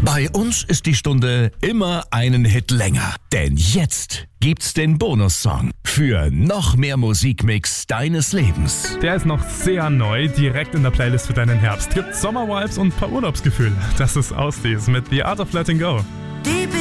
Bei uns ist die Stunde immer einen Hit länger. Denn jetzt gibt's den Bonussong für noch mehr Musikmix deines Lebens. Der ist noch sehr neu, direkt in der Playlist für deinen Herbst. Gibt Sommervibes und ein paar Urlaubsgefühle. Das ist Ausdies mit The Art of Letting Go. Deep